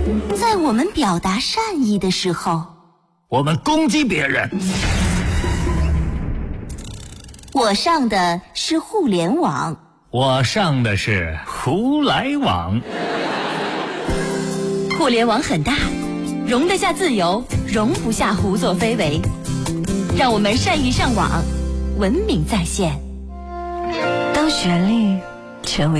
在我们表达善意的时候， 我们攻击别人。 我上的是互联网， 我上的是胡来网。 互联网很大，容得下自由，容不下胡作非为。让我们善意上网，文明在线。 当旋律成为